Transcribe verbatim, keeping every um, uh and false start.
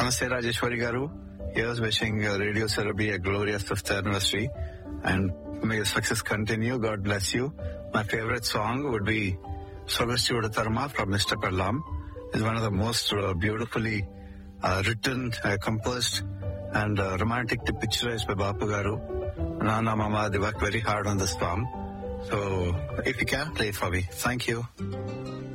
Namaste, Rajeshwari Garu. Here's wishing uh, Radio Surabhi a glorious fifth anniversary, and may your success continue. God bless you. My favorite song would be Swagasti Udatarma from Mister Pallam. It's one of the most uh, beautifully uh, written, uh, composed, and uh, romantic picturized by Bapu Garu. Nana Mama, they worked very hard on this song. So, if you can, play it for me. Thank you.